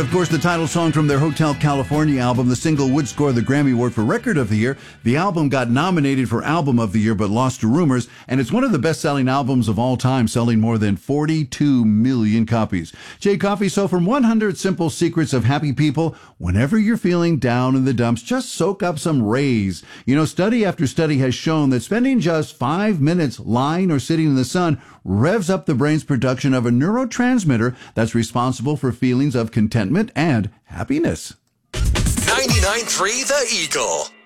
Of course, the title song from their Hotel California album, the single would score the Grammy Award for Record of the Year. The album got nominated for Album of the Year, but lost to Rumors, and it's one of the best-selling albums of all time, selling more than 42 million copies. Jay Coffee, so from 100 Simple Secrets of Happy People, whenever you're feeling down in the dumps, just soak up some rays. You know, study after study has shown that spending just 5 minutes lying or sitting in the sun revs up the brain's production of a neurotransmitter that's responsible for feelings of contentment and happiness. 99.3 The Eagle.